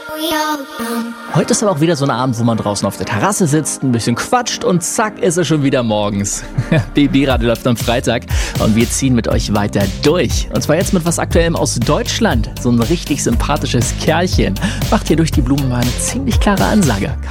Heute ist aber auch wieder so ein Abend, wo man draußen auf der Terrasse sitzt, ein bisschen quatscht und zack ist es schon wieder morgens. BB-Radio läuft am Freitag und wir ziehen mit euch weiter durch. Und zwar jetzt mit was Aktuellem aus Deutschland. So ein richtig sympathisches Kerlchen macht hier durch die Blumen mal eine ziemlich klare Ansage.